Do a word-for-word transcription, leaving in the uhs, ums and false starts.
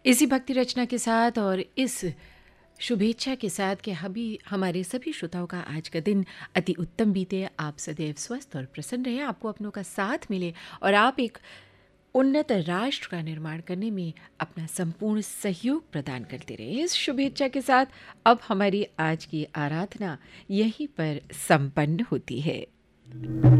इसी भक्ति रचना के साथ और इस शुभेच्छा के साथ कि अभी हमारे सभी श्रोताओं का आज का दिन अति उत्तम बीते, आप सदैव स्वस्थ और प्रसन्न रहें, आपको अपनों का साथ मिले और आप एक उन्नत राष्ट्र का निर्माण करने में अपना संपूर्ण सहयोग प्रदान करते रहे। इस शुभेच्छा के साथ अब हमारी आज की आराधना यहीं पर संपन्न होती है।